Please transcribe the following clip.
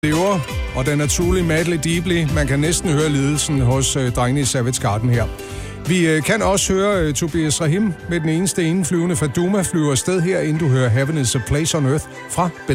lever, og den er truly madly deeply. Man kan næsten høre lidelsen hos drengene i Savage Garden her. Vi kan også høre Tobias Rahim med den eneste indflyvende Faduma flyver afsted her, inden du hører Heaven is a Place on Earth fra